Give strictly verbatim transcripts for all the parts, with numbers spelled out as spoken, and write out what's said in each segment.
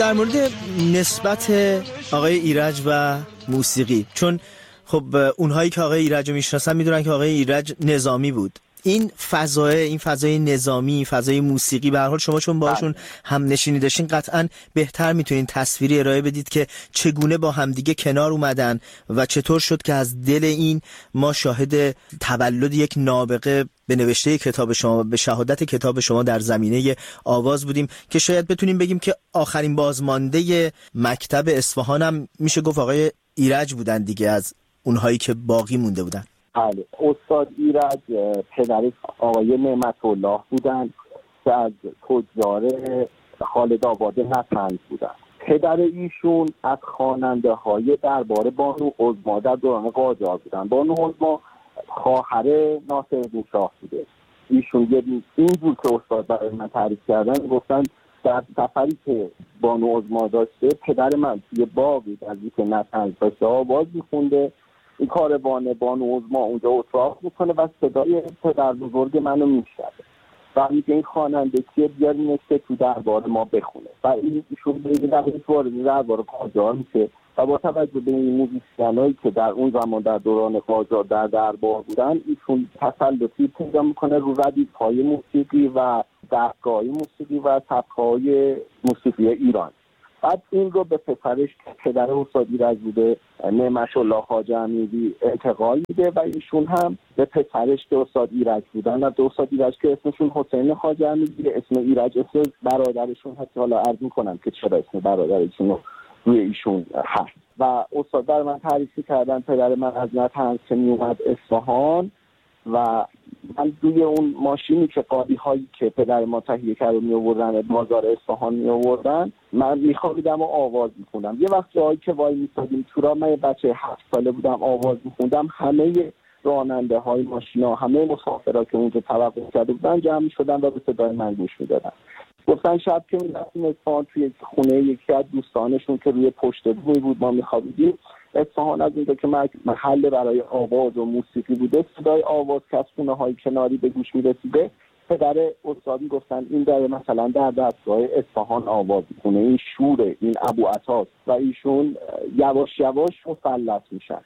در مورد نسبت آقای ایرج و موسیقی، چون خب اونهایی که آقای ایرج رو میشناسن میدونن که آقای ایرج نظامی بود. این فضای این فضای نظامی، فضای موسیقی، به هر حال شما چون باهاشون هم نشینی داشتین قطعاً بهتر میتونین تصویری ارائه بدید که چگونه با همدیگه کنار اومدن و چطور شد که از دل این ما شاهد تولد یک نابغه به نوشته کتاب شما، به شهادت کتاب شما در زمینه آواز بودیم که شاید بتونیم بگیم که آخرین بازمانده مکتب اصفهان هم میشه گفت آقای ایرج بودن دیگه، از اونهایی که باقی مونده بودن. بله، استاد ایرج پدر آقای نعمت الله بودن که از تجار خالد آباد نطنز بودن. پدر ایشون از خواننده های دربار بانو عظما در دوران قاجار بودن. بانو عظما خواهر ناصرالدین شاه بوده. ایشون یه اینجور که استاد برای من تعریف کردن، گفتن در سفری که بانو عظما داشته پدر من توی باقی در که نطنز داشته آواز میخونده، این کاروان بانو عظما اونجا اتراق میکنه و صدای پدر بزرگ منو میشنوه و میگه این خواننده کیه، بیارینش که تو دربار ما بخونه. و ایشون به این روش وارد دربار قاجار میشه و با توجه به این موزیسینایی که در اون زمان در دوران قاجار در دربار بودن، ایشون تسلطی پیدا میکنه رو ردیف‌های موسیقی و دستگاه‌های موسیقی و سبک‌های موسیقی ایران. بعد این رو به پسرش پدر استاد ایرج بوده، نعمت الله خواجه امیری، انتقال میده و ایشون هم به پسرش که استاد ایرج بودن و استاد ایرج که اسمشون حسین خواجه امیری، اسم ایرج اسم برادرشون هست. حالا عرض میکنم که چرا اسم برادرشون رو روی ایشون هست. و استاد در من تعریف کردن پدر من از نطنز که میومد اصفهان و من دوی اون ماشینی که قالی هایی که پدر ما تهیه کرده می آوردن بازار اصفهان می آوردن، من میخوابیدم و آواز میخوندم. یه وقت جایی که وای میستادیم تو را، من بچه هفت ساله بودم، آواز میخوندم، همه راننده های ماشینا، همه مسافرها که اونجا توقف کرده بودن جمع میشدن و به صدای من گوش میدادن. گفتن شب که میرفتیم اصفهان توی خونه یکی از دوستانشون که روی پشت بومی بود ما میخوابیدیم، اصفهان از اونجا که محل برای آواز و موسیقی بوده، صدای آواز که از خونه های کناری به گوش میرسیده، پدر استادی گفتن این داره مثلا در دستگاه اصفهان آواز میکنه، این شوره، این ابو عطاست. و ایشون یواش یواش مسلط میشن.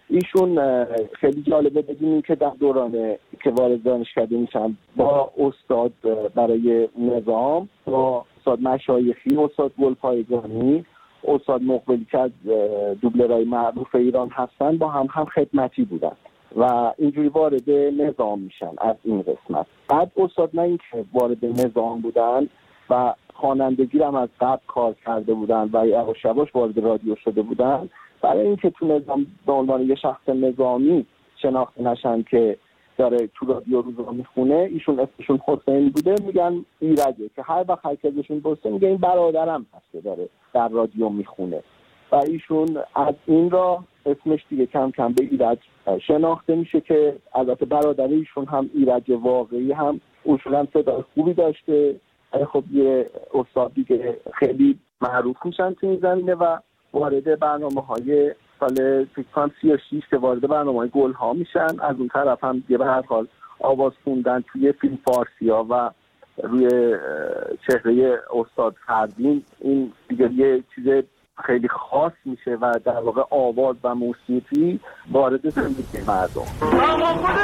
ایشون خیلی جالبه بدونیم که در دوران که وارد دانشکده میشن با استاد برای نظام، با استاد مشایخی، استاد گلپایگانی، استاد مقبلی که از دوبلرهای معروف ایران هستن، با هم هم خدمتی بودن و اینجوری وارد نظام میشن از این قسمت. بعد استاد نه این که وارد نظام بودن و خوانندگی هم از قبل کار کرده بودن و یواش یواش وارد رادیو شده بودن، برای اینکه تو نظام به عنوان یه شخص نظامی شناخته نشن که داره تو رادیو روزا میخونه، ایشون اسمشون حسین بوده، میگن ایرجه، که هر وقت هر کسشون پرسه میگه این برادرم هست که داره در رادیو میخونه. و ایشون از این را اسمش دیگه کم کم به ایرج شناخته میشه که البته برادر ایشون هم ایرج واقعی هم اصولا صدای خوبی داشته. خب یه استاد دیگه خیلی معروف میشن تو این زمینه و وارد برنامه‌های سال فکر سی و شش که وارد برنامه‌های گل‌ها میشن. از اون طرف هم دیگه به هر حال آواز خوندن توی فیلم فارسی‌ها و روی چهره استاد فردین، این دیگه یه چیز خیلی خاص میشه و در واقع آواز و موسیقی وارد زندگی مردم.